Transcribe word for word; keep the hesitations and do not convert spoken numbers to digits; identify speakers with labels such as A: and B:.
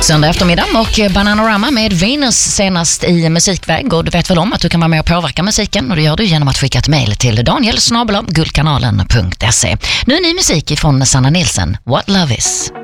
A: Söndag eftermiddag och Bananarama med Venus senast i Musikväg. Och du vet väl om att du kan vara med och påverka musiken, och det gör du genom att skicka ett mejl till daniel snabel-a guldkanalen punkt se. Nu ny musik från Sanna Nilsson, What Love Is.